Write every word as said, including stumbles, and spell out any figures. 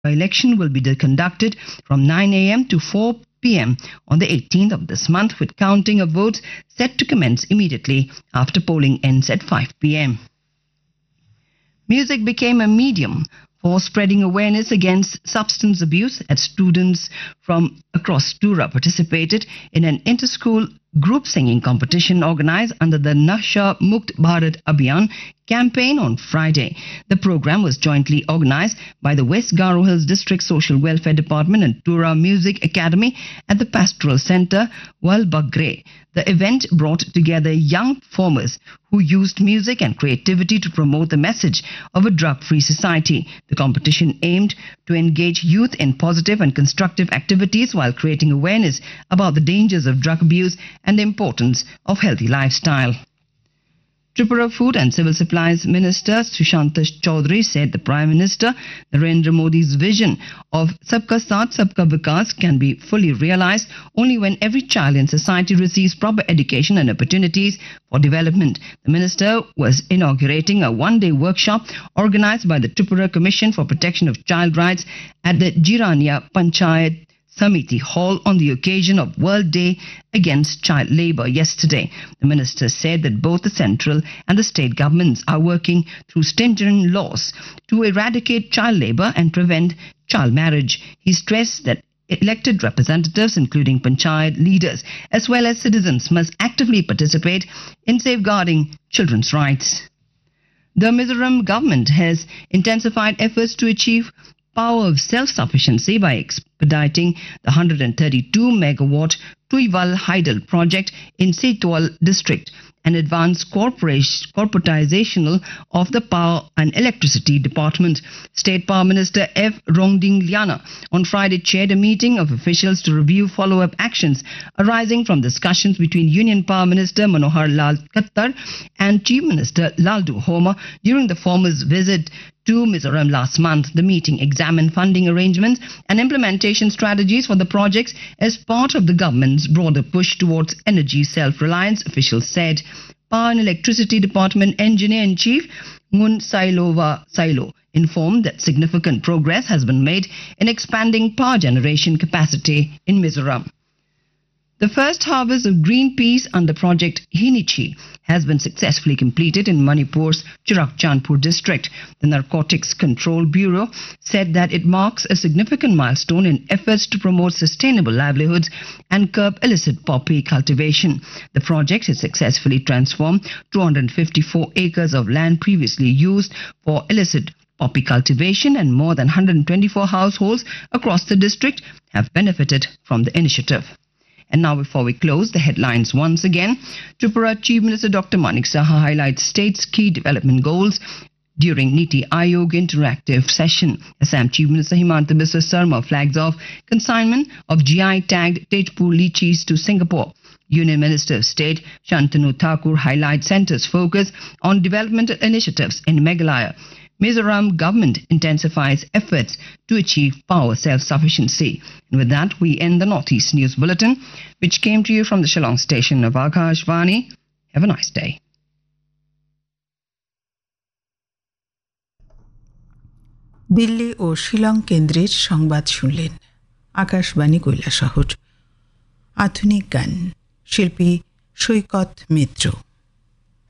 election will be conducted from nine a m to four p m on the eighteenth of this month, with counting of votes set to commence immediately after polling ends at five p m Music became a medium for spreading awareness against substance abuse as students from across Tura participated in an inter-school group singing competition organized under the Nasha Mukt Bharat Abhiyan campaign on Friday. The program was jointly organized by the West Garo Hills District Social Welfare Department and Tura Music Academy at the Pastoral Center, Walbagre. The event brought together young performers who used music and creativity to promote the message of a drug-free society. The competition aimed to engage youth in positive and constructive activities while creating awareness about the dangers of drug abuse and the importance of healthy lifestyle. Tripura Food and Civil Supplies Minister Sushanta Chaudhary said the Prime Minister Narendra Modi's vision of Sabka Saath Sabka Vikas can be fully realized only when every child in society receives proper education and opportunities for development. The Minister was inaugurating a one-day workshop organized by the Tripura Commission for Protection of Child Rights at the Jirania Panchayat Samiti Hall on the occasion of World Day Against Child Labour yesterday. The minister said that both the central and the state governments are working through stringent laws to eradicate child labour and prevent child marriage. He stressed that elected representatives, including panchayat leaders as well as citizens, must actively participate in safeguarding children's rights. The Mizoram government has intensified efforts to achieve power of self-sufficiency by expediting the one hundred thirty-two megawatt Tuiwal Hydel project in Setwal district, an advanced corporatization of the Power and Electricity Department. State Power Minister F. Rongding Liana on Friday chaired a meeting of officials to review follow-up actions arising from discussions between Union Power Minister Manohar Lal Khattar and Chief Minister Laldu Homa during the former's visit to Mizoram last month. The meeting examined funding arrangements and implementation strategies for the projects as part of the government's broader push towards energy self-reliance, officials said. Power and Electricity Department Engineer-in-Chief Ngun Sailova Sailo informed that significant progress has been made in expanding power generation capacity in Mizoram. The first harvest of green peas under Project Hinichi has been successfully completed in Manipur's Churakchandpur district. The Narcotics Control Bureau said that it marks a significant milestone in efforts to promote sustainable livelihoods and curb illicit poppy cultivation. The project has successfully transformed two hundred fifty-four acres of land previously used for illicit poppy cultivation, and more than one hundred twenty-four households across the district have benefited from the initiative. And now, before we close, the headlines once again. Tripura Chief Minister Doctor Manik Saha highlights state's key development goals during Niti Aayog interactive session. Assam Chief Minister Himanta Biswa Sarma flags off consignment of G I-tagged Tejpur lychees to Singapore. Union Minister of State Shantanu Thakur highlights centre's focus on developmental initiatives in Meghalaya. Mizoram government intensifies efforts to achieve power self-sufficiency. And with that, we end the Northeast News Bulletin, which came to you from the Shillong station of Akashvani. Have a nice day. Delhi ও শিলং কেন্দ্রের সংবাদ শুনলেন। আকাশবাণী কৈলাসহর। আধুনিক গান শিল্পী সৈকত মিত্র।